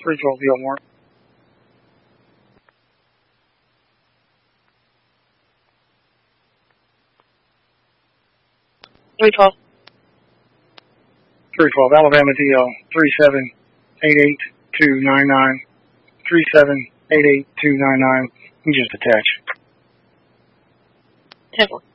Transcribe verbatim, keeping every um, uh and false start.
three twelve Gilmore. three twelve. three twelve Alabama D L three seven eight eight two nine nine. three seven eight eight two nine nine. You just attach. ten four.